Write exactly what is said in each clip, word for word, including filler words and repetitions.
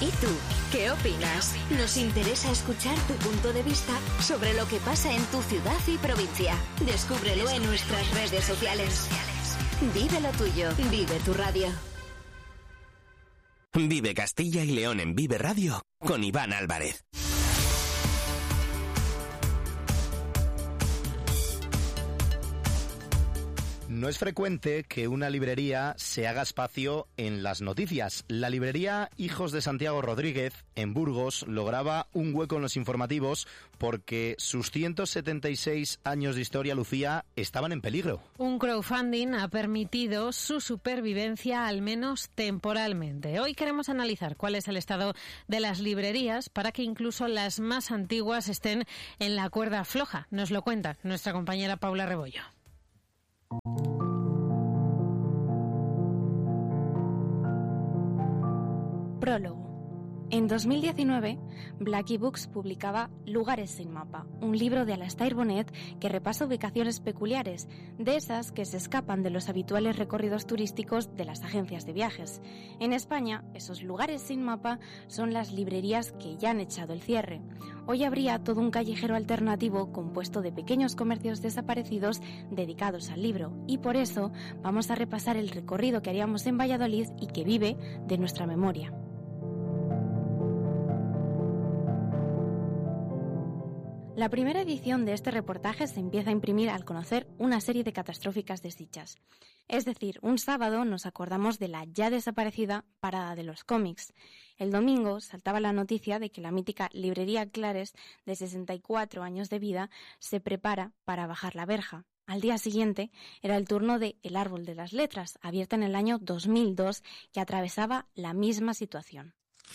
¿Y tú? ¿Qué opinas? Nos interesa escuchar tu punto de vista sobre lo que pasa en tu ciudad y provincia. Descúbrelo en nuestras redes sociales. Vive lo tuyo, vive tu radio. Vive Castilla y León en Vive Radio con Iván Álvarez. No es frecuente que una librería se haga espacio en las noticias. La librería Hijos de Santiago Rodríguez, en Burgos, lograba un hueco en los informativos porque sus ciento setenta y seis años de historia, Lucía, estaban en peligro. Un crowdfunding ha permitido su supervivencia, al menos temporalmente. Hoy queremos analizar cuál es el estado de las librerías para que incluso las más antiguas estén en la cuerda floja. Nos lo cuenta nuestra compañera Paula Rebollo. Prólogo. En dos mil diecinueve, Blackie Books publicaba Lugares sin mapa, un libro de Alastair Bonnet que repasa ubicaciones peculiares, de esas que se escapan de los habituales recorridos turísticos de las agencias de viajes. En España, esos lugares sin mapa son las librerías que ya han echado el cierre. Hoy habría todo un callejero alternativo compuesto de pequeños comercios desaparecidos dedicados al libro, y por eso vamos a repasar el recorrido que haríamos en Valladolid y que vive de nuestra memoria. La primera edición de este reportaje se empieza a imprimir al conocer una serie de catastróficas desdichas. Es decir, un sábado nos acordamos de la ya desaparecida Parada de los Cómics. El domingo saltaba la noticia de que la mítica librería Clares, de sesenta y cuatro años de vida, se prepara para bajar la verja. Al día siguiente era el turno de El Árbol de las Letras, abierta en el año dos mil dos, que atravesaba la misma situación.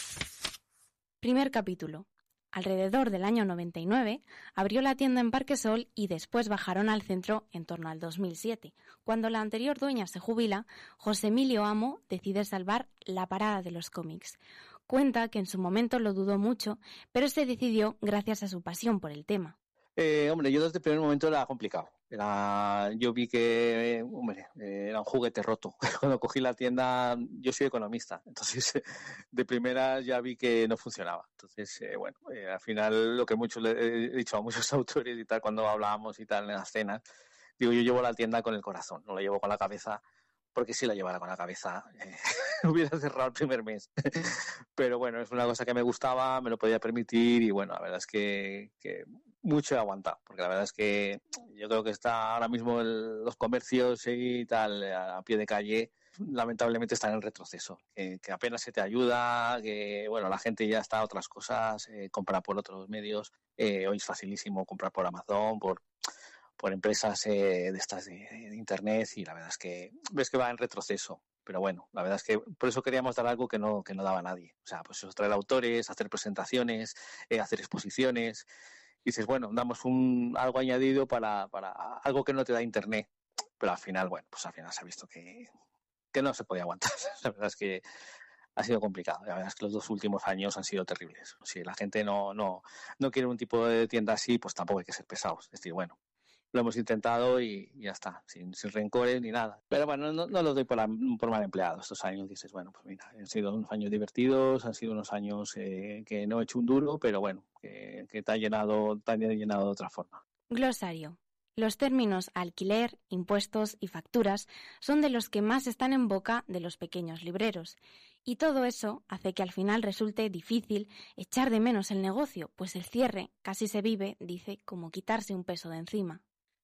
Primer capítulo. Alrededor del año noventa y nueve, abrió la tienda en Parquesol y después bajaron al centro en torno al dos mil siete. Cuando la anterior dueña se jubila, José Emilio Amo decide salvar la Parada de los Cómics. Cuenta que en su momento lo dudó mucho, pero se decidió gracias a su pasión por el tema. Eh, hombre, yo desde el primer momento era complicado. Era, yo vi que, eh, hombre, eh, era un juguete roto. Cuando cogí la tienda, yo soy economista, entonces de primera ya vi que no funcionaba. Entonces, eh, bueno, eh, al final lo que mucho le he dicho a muchos autores y tal, cuando hablábamos y tal en las cenas, digo, yo llevo la tienda con el corazón, no la llevo con la cabeza, porque si la llevara con la cabeza eh, hubiera cerrado el primer mes. Pero bueno, es una cosa que me gustaba, me lo podía permitir y bueno, la verdad es que, que mucho he aguantado, porque la verdad es que yo creo que está ahora mismo el, los comercios y tal a, a pie de calle lamentablemente están en retroceso, que, que apenas se te ayuda, que bueno, la gente ya está a otras cosas, eh, compra por otros medios, eh, hoy es facilísimo comprar por Amazon, por por empresas eh, de estas de, de internet y la verdad es que ves que va en retroceso. Pero bueno, la verdad es que por eso queríamos dar algo que no que no daba nadie. O sea, pues eso, traer autores, hacer presentaciones, eh, hacer exposiciones. Y dices, bueno, damos un algo añadido para, para algo que no te da internet. Pero al final, bueno, pues al final se ha visto que, que no se podía aguantar. La verdad es que ha sido complicado. La verdad es que los dos últimos años han sido terribles. Si la gente no, no, no quiere un tipo de tienda así, pues tampoco hay que ser pesados. Es decir, bueno, lo hemos intentado y ya está, sin, sin rencores ni nada. Pero bueno, no, no lo doy por, la, por mal empleado estos años. Dices, bueno, pues mira, han sido unos años divertidos, han sido unos años eh, que no he hecho un duro, pero bueno, que, que te han llenado, te han llenado de otra forma. Glosario. Los términos alquiler, impuestos y facturas son de los que más están en boca de los pequeños libreros. Y todo eso hace que al final resulte difícil echar de menos el negocio, pues el cierre casi se vive, dice, como quitarse un peso de encima.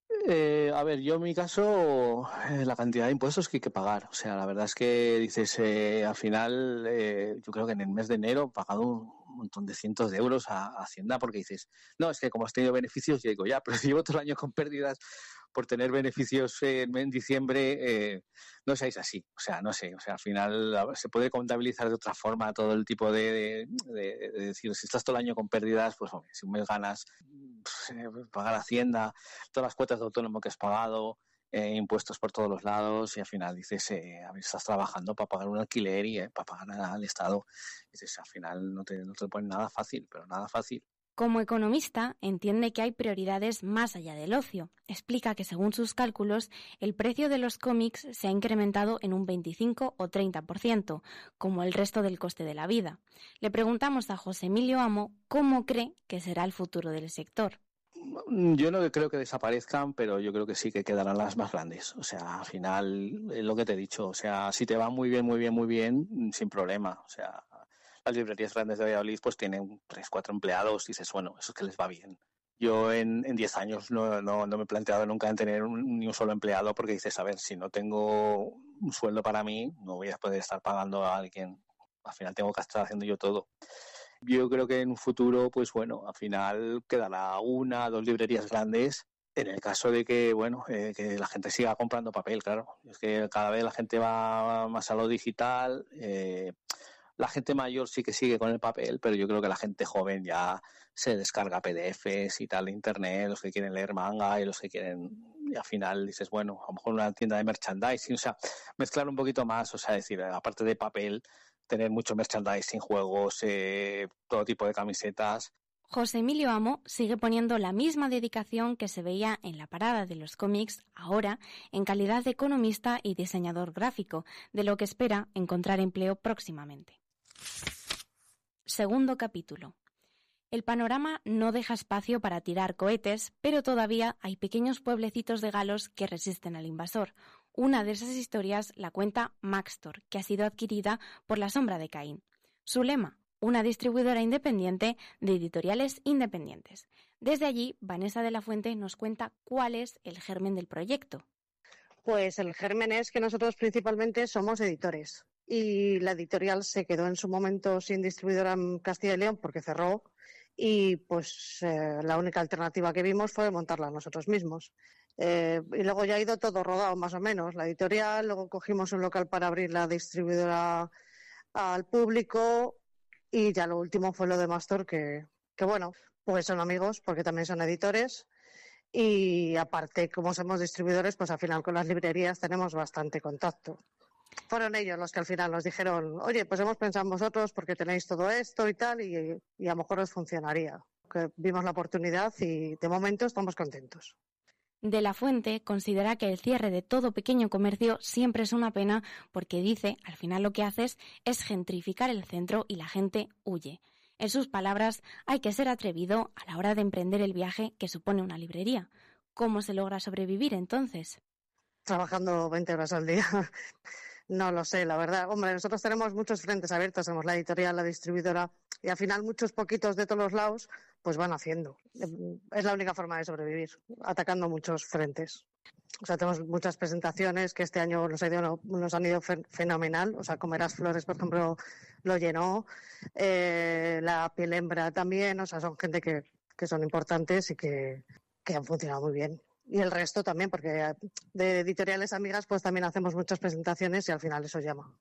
Eh, a ver, yo en mi caso, eh, la cantidad de impuestos que hay que pagar. O sea, la verdad es que dices, eh, al final, eh, yo creo que en el mes de enero he pagado un montón de cientos de euros a, a Hacienda porque dices, no, es que como has tenido beneficios, yo digo, ya, pero si llevo todo el año con pérdidas por tener beneficios eh, en diciembre, eh, no seáis así. O sea, no sé, o sea, al final se puede contabilizar de otra forma todo el tipo de, de, de, de decir, si estás todo el año con pérdidas, pues hombre, si un mes ganas, pues, pagar Hacienda, todas las cuotas de autónomo que has pagado, eh, impuestos por todos los lados, y al final dices, eh, a ver, estás trabajando para pagar un alquiler y eh, para pagar al Estado. Y dices, al final no te, no te ponen nada fácil, pero nada fácil. Como economista, entiende que hay prioridades más allá del ocio. Explica que, según sus cálculos, el precio de los cómics se ha incrementado en un veinticinco o treinta por ciento, como el resto del coste de la vida. Le preguntamos a José Emilio Amo cómo cree que será el futuro del sector. Yo no creo que desaparezcan, pero yo creo que sí que quedarán las más grandes. O sea, al final, es lo que te he dicho. O sea, si te va muy bien, muy bien, muy bien, sin problema. O sea, las librerías grandes de Valladolid pues tienen tres, cuatro empleados y dices, bueno, eso es que les va bien. Yo en, en diez años no, no, no me he planteado nunca en tener un, ni un solo empleado porque dices, a ver, si no tengo un sueldo para mí, no voy a poder estar pagando a alguien. Al final tengo que estar haciendo yo todo. Yo creo que en un futuro, pues bueno, al final quedará una, dos librerías grandes. En el caso de que, bueno, eh, que la gente siga comprando papel, claro. Es que cada vez la gente va más a lo digital. Eh, la gente mayor sí que sigue con el papel, pero yo creo que la gente joven ya se descarga P D Efes y tal de internet, los que quieren leer manga y los que quieren... Y al final dices, bueno, a lo mejor una tienda de merchandising, o sea, mezclar un poquito más, o sea, decir, aparte de papel, tener mucho merchandising, juegos, eh, todo tipo de camisetas. José Emilio Amo sigue poniendo la misma dedicación que se veía en la parada de los cómics ahora en calidad de economista y diseñador gráfico, de lo que espera encontrar empleo próximamente. Segundo capítulo. El panorama no deja espacio para tirar cohetes, pero todavía hay pequeños pueblecitos de galos que resisten al invasor. Una de esas historias la cuenta Maxtor, que ha sido adquirida por La Sombra de Caín. Su lema, una distribuidora independiente de editoriales independientes. Desde allí, Vanessa de la Fuente nos cuenta cuál es el germen del proyecto. Pues el germen es que nosotros principalmente somos editores. Y la editorial se quedó en su momento sin distribuidora en Castilla y León porque cerró. Y pues eh, la única alternativa que vimos fue montarla nosotros mismos. Eh, y luego ya ha ido todo rodado más o menos. La editorial, luego cogimos un local para abrir la distribuidora al público y ya lo último fue lo de Mastor, que, que bueno, pues son amigos porque también son editores y aparte como somos distribuidores pues al final con las librerías tenemos bastante contacto. Fueron ellos los que al final nos dijeron, oye, pues hemos pensado en vosotros porque tenéis todo esto y tal, y, y a lo mejor os funcionaría. Que vimos la oportunidad y de momento estamos contentos. De la Fuente considera que el cierre de todo pequeño comercio siempre es una pena porque dice, al final lo que haces es gentrificar el centro y la gente huye. En sus palabras, hay que ser atrevido a la hora de emprender el viaje que supone una librería. ¿Cómo se logra sobrevivir entonces? Trabajando veinte horas al día. No lo sé, la verdad. Hombre, nosotros tenemos muchos frentes abiertos, tenemos la editorial, la distribuidora, y al final muchos poquitos de todos los lados, pues van haciendo. Es la única forma de sobrevivir, atacando muchos frentes. O sea, tenemos muchas presentaciones que este año nos, ha ido, nos han ido fenomenal. O sea, Comerás Flores, por ejemplo, lo llenó. Eh, la Piel Hembra también. O sea, son gente que, que son importantes y que, que han funcionado muy bien. Y el resto también, porque de editoriales amigas pues también hacemos muchas presentaciones y al final eso llama.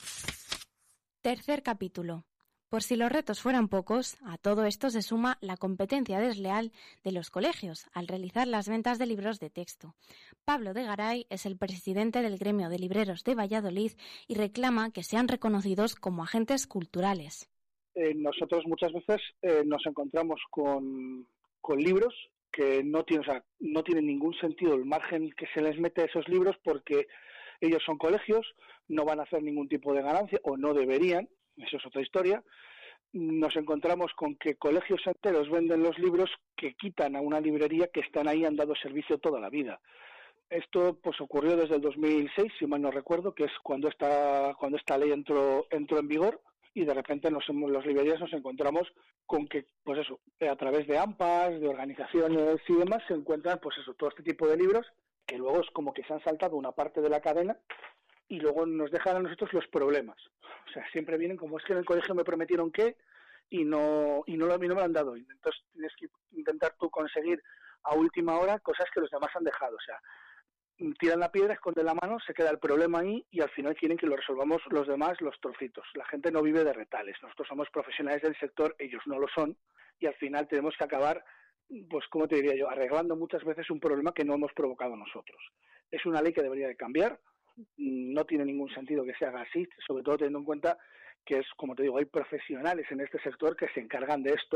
Tercer capítulo. Por si los retos fueran pocos, a todo esto se suma la competencia desleal de los colegios al realizar las ventas de libros de texto. Pablo de Garay es el presidente del Gremio de Libreros de Valladolid y reclama que sean reconocidos como agentes culturales. Eh, nosotros muchas veces eh, nos encontramos con, con libros que no tienen, o sea, no tienen ningún sentido el margen que se les mete a esos libros porque ellos son colegios, no van a hacer ningún tipo de ganancia o no deberían, eso es otra historia. Nos encontramos con que colegios enteros venden los libros que quitan a una librería que están ahí, han dado servicio toda la vida. Esto pues ocurrió desde el dos mil seis, si mal no recuerdo, que es cuando esta, cuando esta ley entró, entró en vigor. Y de repente nos, los librerías nos encontramos con que, pues eso, a través de AMPAs, de organizaciones y demás, se encuentran, pues eso, todo este tipo de libros que luego es como que se han saltado una parte de la cadena y luego nos dejan a nosotros los problemas. O sea, siempre vienen como es que en el colegio me prometieron que y no y no, lo, y no me lo han dado. Entonces tienes que intentar tú conseguir a última hora cosas que los demás han dejado. O sea, tiran la piedra, esconden la mano, se queda el problema ahí y al final quieren que lo resolvamos los demás, los trocitos. La gente no vive de retales. Nosotros somos profesionales del sector, ellos no lo son y al final tenemos que acabar, pues como te diría yo, arreglando muchas veces un problema que no hemos provocado nosotros. Es una ley que debería de cambiar, no tiene ningún sentido que se haga así, sobre todo teniendo en cuenta que es, como te digo, hay profesionales en este sector que se encargan de esto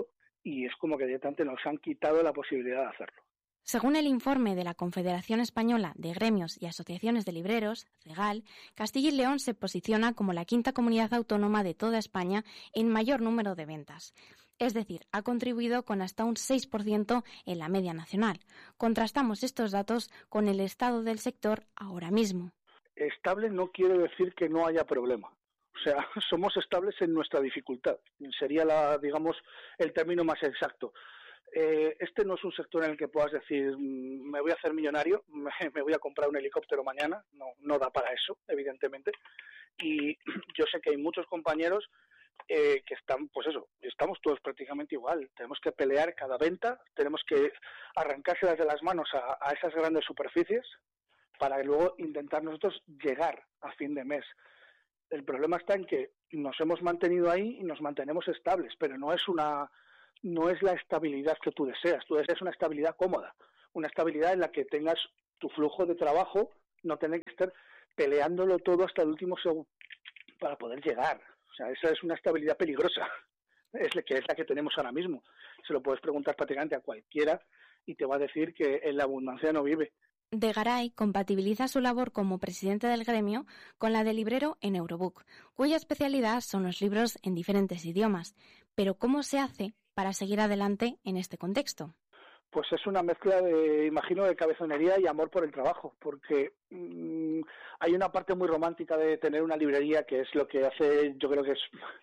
y es como que directamente nos han quitado la posibilidad de hacerlo. Según el informe de la Confederación Española de Gremios y Asociaciones de Libreros, CEGAL, Castilla y León se posiciona como la quinta comunidad autónoma de toda España en mayor número de ventas. Es decir, ha contribuido con hasta un seis por ciento en la media nacional. Contrastamos estos datos con el estado del sector ahora mismo. Estable no quiere decir que no haya problema. O sea, somos estables en nuestra dificultad. Sería, la, digamos, el término más exacto. Eh, este no es un sector en el que puedas decir, me voy a hacer millonario, me, me voy a comprar un helicóptero mañana. No, no da para eso, evidentemente. Y yo sé que hay muchos compañeros eh, que están, pues eso, estamos todos prácticamente igual. Tenemos que pelear cada venta, tenemos que arrancárselas de las manos a, a esas grandes superficies para luego intentar nosotros llegar a fin de mes. El problema está en que nos hemos mantenido ahí y nos mantenemos estables, pero no es una... no es la estabilidad que tú deseas, tú deseas una estabilidad cómoda, una estabilidad en la que tengas tu flujo de trabajo, no tener que estar peleándolo todo hasta el último segundo para poder llegar. O sea, esa es una estabilidad peligrosa, es la que, es la que tenemos ahora mismo. Se lo puedes preguntar prácticamente a cualquiera y te va a decir que en la abundancia no vive. De Garay compatibiliza su labor como presidente del gremio con la de librero en Eurobook, cuya especialidad son los libros en diferentes idiomas. Pero ¿cómo se hace para seguir adelante en este contexto? Pues es una mezcla de, imagino, de cabezonería y amor por el trabajo, porque mmm, hay una parte muy romántica de tener una librería, que es lo que hace, yo creo que es...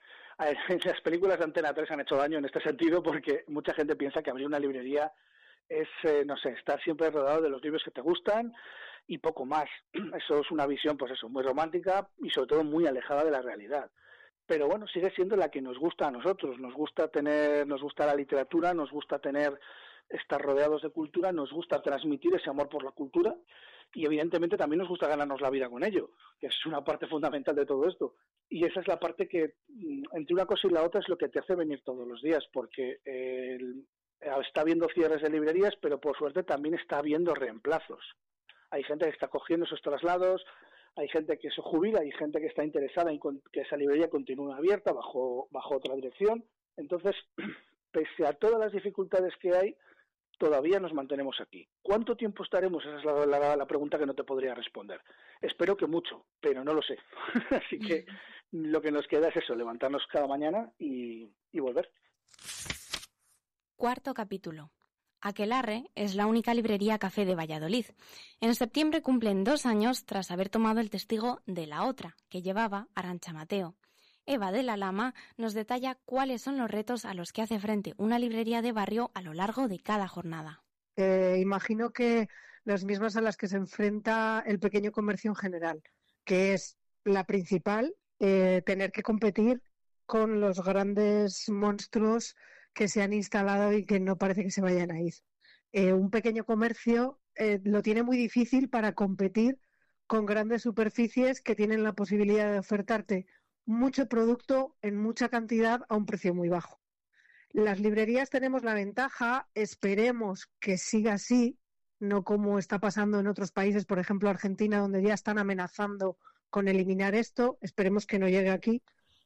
Las películas de Antena tres han hecho daño en este sentido, porque mucha gente piensa que abrir una librería es, eh, no sé, estar siempre rodeado de los libros que te gustan y poco más. Eso es una visión, pues eso, muy romántica y sobre todo muy alejada de la realidad. Pero bueno, sigue siendo la que nos gusta a nosotros. Nos gusta tener, nos gusta la literatura, nos gusta tener, estar rodeados de cultura, nos gusta transmitir ese amor por la cultura y evidentemente también nos gusta ganarnos la vida con ello, que es una parte fundamental de todo esto. Y esa es la parte que, entre una cosa y la otra, es lo que te hace venir todos los días, porque eh, el, está habiendo cierres de librerías, pero por suerte también está habiendo reemplazos. Hay gente que está cogiendo esos traslados, hay gente que se jubila, hay gente que está interesada en que esa librería continúe abierta bajo, bajo otra dirección. Entonces, pese a todas las dificultades que hay, todavía nos mantenemos aquí. ¿Cuánto tiempo estaremos? Esa es la, la, la pregunta que no te podría responder. Espero que mucho, pero no lo sé. Así que lo que nos queda es eso, levantarnos cada mañana y, y volver. Cuarto capítulo. Aquelarre es la única librería café de Valladolid. En septiembre cumplen dos años tras haber tomado el testigo de la otra, que llevaba Arantxa Mateo. Eva de la Lama nos detalla cuáles son los retos a los que hace frente una librería de barrio a lo largo de cada jornada. Eh, imagino que las mismas a las que se enfrenta el pequeño comercio en general, que es la principal, eh, tener que competir con los grandes monstruos que se han instalado y que no parece que se vayan a ir. Eh, un pequeño comercio eh, lo tiene muy difícil para competir con grandes superficies que tienen la posibilidad de ofertarte mucho producto en mucha cantidad a un precio muy bajo. Las librerías tenemos la ventaja, esperemos que siga así, no como está pasando en otros países, por ejemplo Argentina, donde ya están amenazando con eliminar esto, esperemos que no llegue aquí,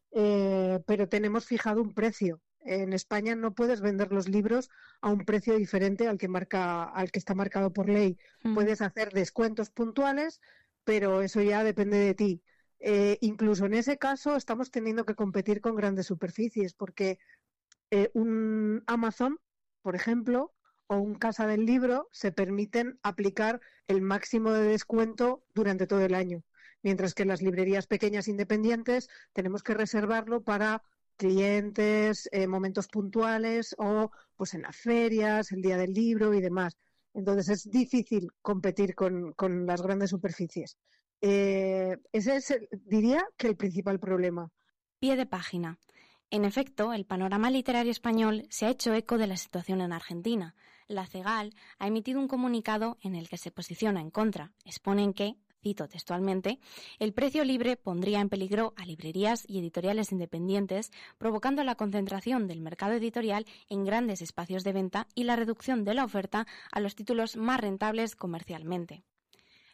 eh, pero tenemos fijado un precio. En España no puedes vender los libros a un precio diferente al que marca, al que está marcado por ley. Mm. Puedes hacer descuentos puntuales, pero eso ya depende de ti. Eh, incluso en ese caso estamos teniendo que competir con grandes superficies, porque eh, un Amazon, por ejemplo, o un Casa del Libro se permiten aplicar el máximo de descuento durante todo el año, mientras que en las librerías pequeñas independientes tenemos que reservarlo para clientes, eh, momentos puntuales o pues en las ferias, el día del libro y demás. Entonces es difícil competir con, con las grandes superficies. Eh, ese es, el, diría, que el principal problema. Pie de página. En efecto, el panorama literario español se ha hecho eco de la situación en Argentina. La CEGAL ha emitido un comunicado en el que se posiciona en contra. Exponen que, cito textualmente, el precio libre pondría en peligro a librerías y editoriales independientes, provocando la concentración del mercado editorial en grandes espacios de venta y la reducción de la oferta a los títulos más rentables comercialmente.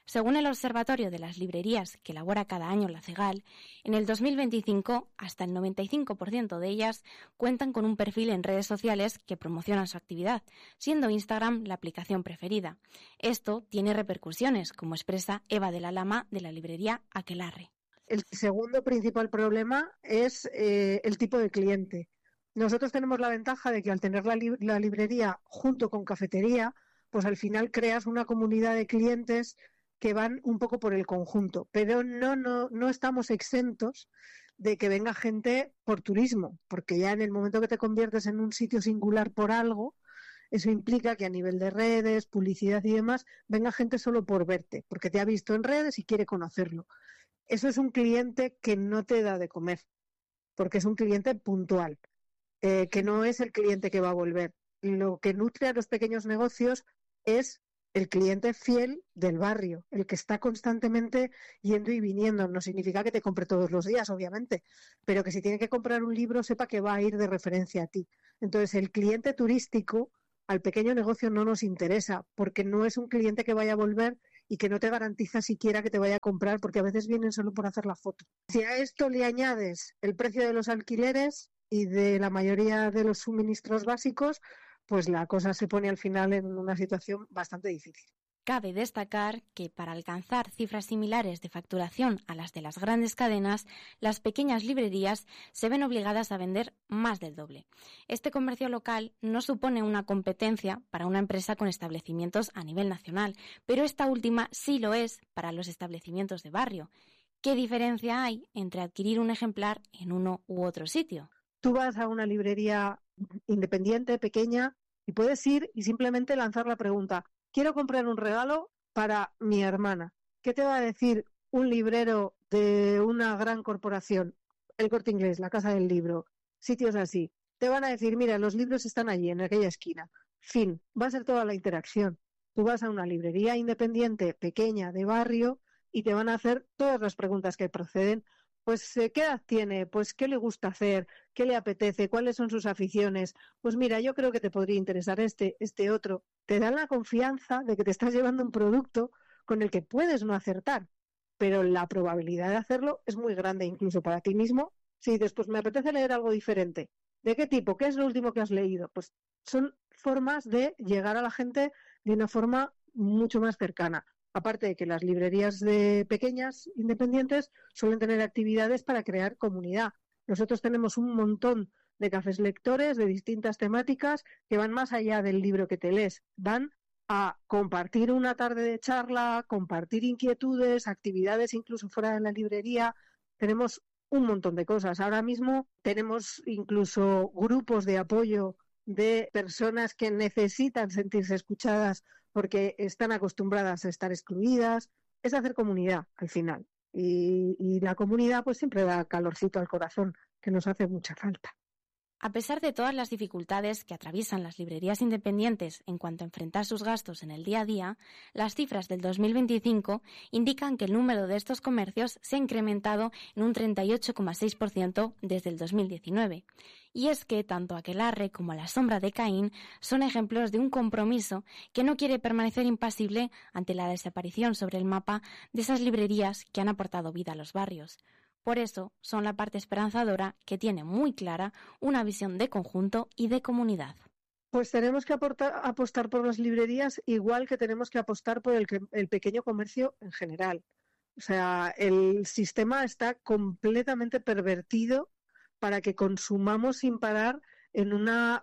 Según el Observatorio de las Librerías que elabora cada año la CEGAL, en el dos mil veinticinco hasta el noventa y cinco por ciento de ellas cuentan con un perfil en redes sociales que promocionan su actividad, siendo Instagram la aplicación preferida. Esto tiene repercusiones, como expresa Eva de la Lama de la librería Aquelarre. El segundo principal problema es eh, el tipo de cliente. Nosotros tenemos la ventaja de que al tener la, li- la librería junto con cafetería, pues al final creas una comunidad de clientes que van un poco por el conjunto, pero no, no, no estamos exentos de que venga gente por turismo, porque ya en el momento que te conviertes en un sitio singular por algo, eso implica que a nivel de redes, publicidad y demás, venga gente solo por verte, porque te ha visto en redes y quiere conocerlo. Eso es un cliente que no te da de comer, porque es un cliente puntual. Eh, que no es el cliente que va a volver. Lo que nutre a los pequeños negocios es el cliente fiel del barrio, el que está constantemente yendo y viniendo. No significa que te compre todos los días, obviamente, pero que si tiene que comprar un libro sepa que va a ir de referencia a ti. Entonces, el cliente turístico al pequeño negocio no nos interesa, porque no es un cliente que vaya a volver y que no te garantiza siquiera que te vaya a comprar, porque a veces vienen solo por hacer la foto. Si a esto le añades el precio de los alquileres y de la mayoría de los suministros básicos, pues la cosa se pone al final en una situación bastante difícil. Cabe destacar que para alcanzar cifras similares de facturación a las de las grandes cadenas, las pequeñas librerías se ven obligadas a vender más del doble. Este comercio local no supone una competencia para una empresa con establecimientos a nivel nacional, pero esta última sí lo es para los establecimientos de barrio. ¿Qué diferencia hay entre adquirir un ejemplar en uno u otro sitio? Tú vas a una librería independiente, pequeña, y puedes ir y simplemente lanzar la pregunta: quiero comprar un regalo para mi hermana. ¿Qué te va a decir un librero de una gran corporación? El Corte Inglés, la Casa del Libro, sitios así. Te van a decir: mira, los libros están allí, en aquella esquina. Fin, va a ser toda la interacción. Tú vas a una librería independiente, pequeña, de barrio, y te van a hacer todas las preguntas que proceden. Pues, ¿qué edad tiene? Pues, ¿qué le gusta hacer? ¿Qué le apetece? ¿Cuáles son sus aficiones? Pues mira, yo creo que te podría interesar este, este otro. Te dan la confianza de que te estás llevando un producto con el que puedes no acertar, pero la probabilidad de hacerlo es muy grande, incluso para ti mismo. Si dices, pues me apetece leer algo diferente. ¿De qué tipo? ¿Qué es lo último que has leído? Pues son formas de llegar a la gente de una forma mucho más cercana. Aparte de que las librerías de pequeñas, independientes, suelen tener actividades para crear comunidad. Nosotros tenemos un montón de cafés lectores de distintas temáticas que van más allá del libro que te lees. Van a compartir una tarde de charla, compartir inquietudes, actividades incluso fuera de la librería. Tenemos un montón de cosas. Ahora mismo tenemos incluso grupos de apoyo de personas que necesitan sentirse escuchadas porque están acostumbradas a estar excluidas. Es hacer comunidad al final. Y, y la comunidad pues siempre da calorcito al corazón, que nos hace mucha falta. A pesar de todas las dificultades que atraviesan las librerías independientes en cuanto a enfrentar sus gastos en el día a día, las cifras del dos mil veinticinco indican que el número de estos comercios se ha incrementado en un treinta y ocho coma seis por ciento desde el dos mil diecinueve. Y es que tanto Aquelarre como La Sombra de Caín son ejemplos de un compromiso que no quiere permanecer impasible ante la desaparición sobre el mapa de esas librerías que han aportado vida a los barrios. Por eso son la parte esperanzadora que tiene muy clara una visión de conjunto y de comunidad. Pues tenemos que aportar, apostar por las librerías igual que tenemos que apostar por el, el pequeño comercio en general. O sea, el sistema está completamente pervertido para que consumamos sin parar en una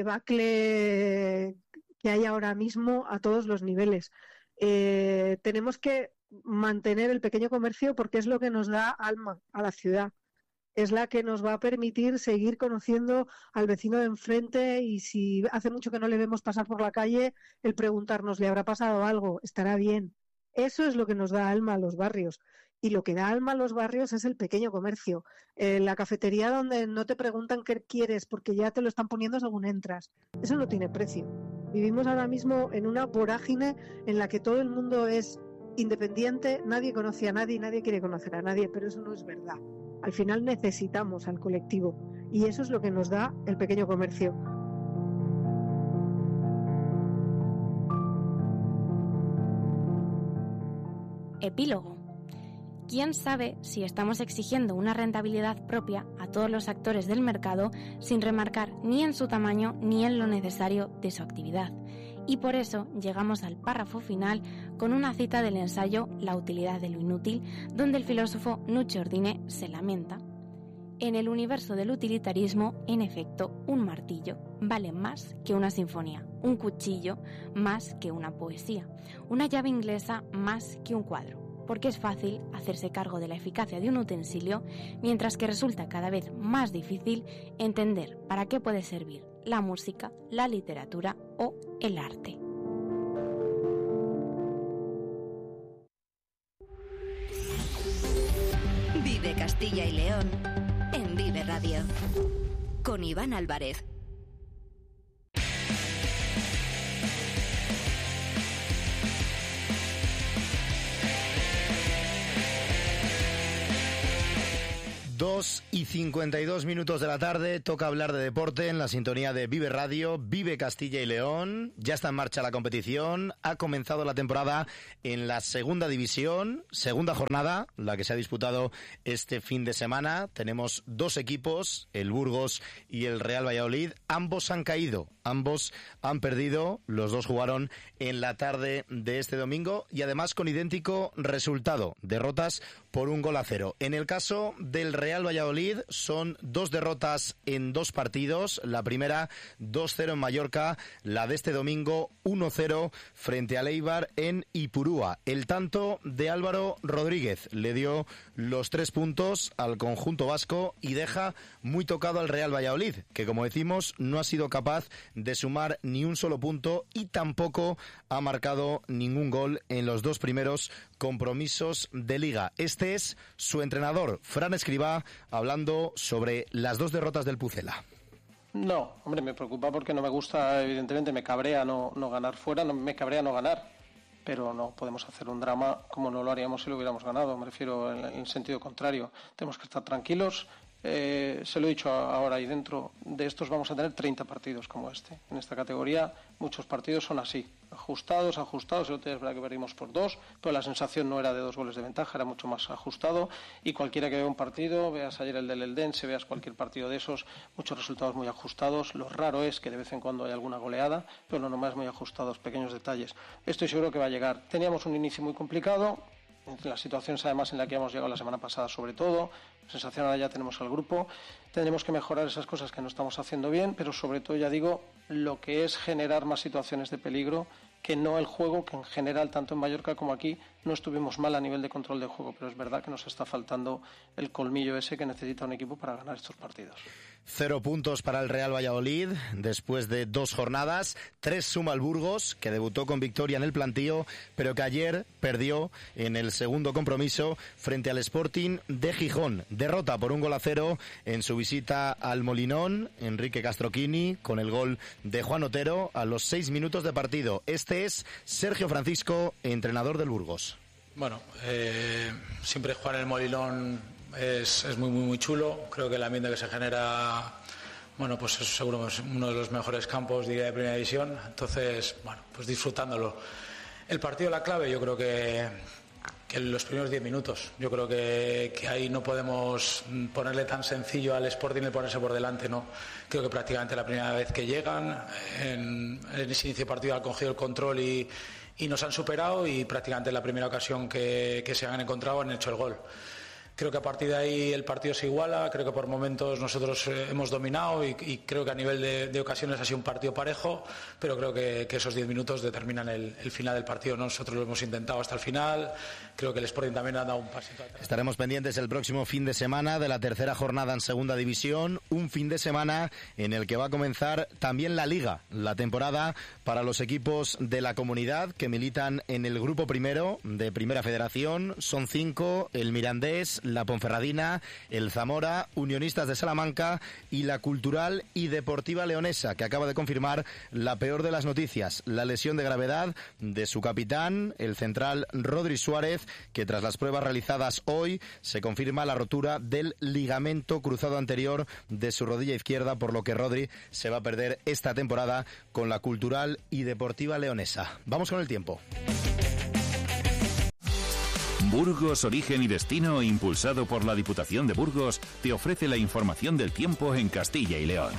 debacle que hay ahora mismo a todos los niveles. Eh, tenemos que mantener el pequeño comercio porque es lo que nos da alma a la ciudad. Es la que nos va a permitir seguir conociendo al vecino de enfrente, y si hace mucho que no le vemos pasar por la calle, el preguntarnos, ¿le habrá pasado algo? ¿Estará bien? Eso es lo que nos da alma a los barrios. Y lo que da alma a los barrios es el pequeño comercio. Eh, la cafetería donde no te preguntan qué quieres porque ya te lo están poniendo según entras. Eso no tiene precio. Vivimos ahora mismo en una vorágine en la que todo el mundo es independiente, nadie conoce a nadie, nadie quiere conocer a nadie, pero eso no es verdad. Al final necesitamos al colectivo y eso es lo que nos da el pequeño comercio. Epílogo. ¿Quién sabe si estamos exigiendo una rentabilidad propia a todos los actores del mercado sin remarcar ni en su tamaño ni en lo necesario de su actividad? Y por eso llegamos al párrafo final con una cita del ensayo La utilidad de lo inútil, donde el filósofo Nuccio Ordine se lamenta. En el universo del utilitarismo, en efecto, un martillo vale más que una sinfonía, un cuchillo más que una poesía, una llave inglesa más que un cuadro, porque es fácil hacerse cargo de la eficacia de un utensilio, mientras que resulta cada vez más difícil entender para qué puede servir la música, la literatura o el arte. Vive Castilla y León en Vive Radio con Iván Álvarez. Dos y cincuenta y dos minutos de la tarde, toca hablar de deporte en la sintonía de Vive Radio, Vive Castilla y León. Ya está en marcha la competición, ha comenzado la temporada en la segunda división, segunda jornada, la que se ha disputado este fin de semana. Tenemos dos equipos, el Burgos y el Real Valladolid, ambos han caído, ambos han perdido, los dos jugaron en la tarde de este domingo y además con idéntico resultado, derrotas por un gol a cero. En el caso del Real Valladolid son dos derrotas en dos partidos, la primera dos cero en Mallorca, la de este domingo uno cero frente al Eibar en Ipurúa. El tanto de Álvaro Rodríguez le dio los tres puntos al conjunto vasco y deja muy tocado al Real Valladolid, que como decimos no ha sido capaz de sumar ni un solo punto y tampoco ha marcado ningún gol en los dos primeros compromisos de Liga. Este es su entrenador, Fran Escribá, hablando sobre las dos derrotas del Pucela. No, hombre, me preocupa porque no me gusta, evidentemente me cabrea no, no ganar fuera, no, me cabrea no ganar, pero no podemos hacer un drama como no lo haríamos si lo hubiéramos ganado, me refiero en, en el sentido contrario. Tenemos que estar tranquilos. Eh, se lo he dicho ahora, y dentro de estos vamos a tener treinta partidos como este. En esta categoría muchos partidos son así, ajustados, ajustados. El otro día es verdad que perdimos por dos, pero la sensación no era de dos goles de ventaja, era mucho más ajustado. Y cualquiera que vea un partido, veas ayer el del Eldense, veas cualquier partido de esos, muchos resultados muy ajustados. Lo raro es que de vez en cuando hay alguna goleada, pero lo normal es muy ajustados, pequeños detalles. Estoy seguro que va a llegar. Teníamos un inicio muy complicado, las situaciones además en la que hemos llegado la semana pasada sobre todo, sensación ahora ya tenemos al grupo, tendremos que mejorar esas cosas que no estamos haciendo bien, pero sobre todo ya digo, lo que es generar más situaciones de peligro que no el juego, que en general tanto en Mallorca como aquí no estuvimos mal a nivel de control de juego, pero es verdad que nos está faltando el colmillo ese que necesita un equipo para ganar estos partidos. Cero puntos para el Real Valladolid después de dos jornadas, tres suma el Burgos, que debutó con victoria en el plantío, pero que ayer perdió en el segundo compromiso frente al Sporting de Gijón. Derrota por un gol a cero en su visita al Molinón, Enrique Castroquini, con el gol de Juan Otero a los seis minutos de partido. Este es Sergio Francisco, entrenador del Burgos. Bueno, eh, siempre jugar en el Molinón es, es muy, muy, muy chulo. Creo que el ambiente que se genera, bueno, pues es seguro es uno de los mejores campos, diría, de primera división. Entonces, bueno, pues disfrutándolo. El partido, la clave, yo creo que, que los primeros diez minutos. Yo creo que, que ahí no podemos ponerle tan sencillo al Sporting el ponerse por delante, ¿no? Creo que prácticamente la primera vez que llegan, en, en ese inicio de partido han cogido el control y, y nos han superado, y prácticamente en la primera ocasión que, que se han encontrado han hecho el gol. Creo que a partir de ahí el partido se iguala, creo que por momentos nosotros eh, hemos dominado y, y creo que a nivel de, de ocasiones ha sido un partido parejo, pero creo que, que esos diez minutos determinan el, el final del partido, ¿no? Nosotros lo hemos intentado hasta el final, creo que el Sporting también ha dado un pasito atrás. Estaremos pendientes el próximo fin de semana de la tercera jornada en Segunda División, un fin de semana en el que va a comenzar también la Liga, la temporada para los equipos de la comunidad que militan en el grupo primero de Primera Federación. Son cinco: el Mirandés, la Ponferradina, el Zamora, Unionistas de Salamanca y la Cultural y Deportiva Leonesa, que acaba de confirmar la peor de las noticias, la lesión de gravedad de su capitán, el central Rodri Suárez, que tras las pruebas realizadas hoy se confirma la rotura del ligamento cruzado anterior de su rodilla izquierda, por lo que Rodri se va a perder esta temporada con la Cultural y Deportiva Leonesa. Vamos con el tiempo. Burgos, origen y destino, impulsado por la Diputación de Burgos, te ofrece la información del tiempo en Castilla y León.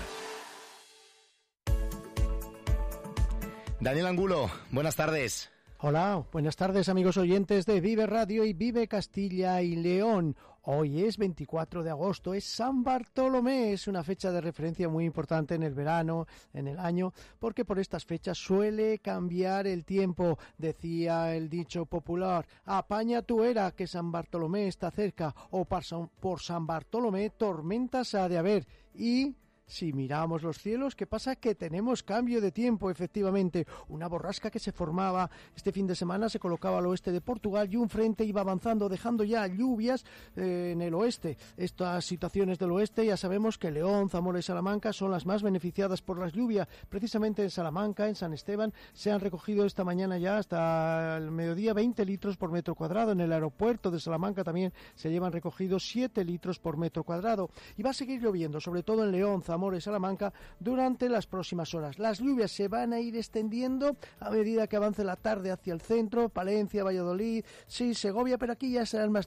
Daniel Angulo, buenas tardes. Hola, buenas tardes amigos oyentes de Vive Radio y Vive Castilla y León. Hoy es veinticuatro de agosto, es San Bartolomé, es una fecha de referencia muy importante en el verano, en el año, porque por estas fechas suele cambiar el tiempo. Decía el dicho popular, apaña tu era que San Bartolomé está cerca, o por San Bartolomé tormentas ha de haber. Y si miramos los cielos, ¿qué pasa? Que tenemos cambio de tiempo, efectivamente. Una borrasca que se formaba este fin de semana se colocaba al oeste de Portugal y un frente iba avanzando, dejando ya lluvias eh, en el oeste. Estas situaciones del oeste, ya sabemos que León, Zamora y Salamanca son las más beneficiadas por las lluvias. Precisamente en Salamanca, en San Esteban, se han recogido esta mañana ya hasta el mediodía veinte litros por metro cuadrado. En el aeropuerto de Salamanca también se llevan recogidos siete litros por metro cuadrado. Y va a seguir lloviendo, sobre todo en León, Zamora y Salamanca, durante las próximas horas. Las lluvias se van a ir extendiendo a medida que avance la tarde hacia el centro, Palencia, Valladolid, sí, Segovia, pero aquí ya serán más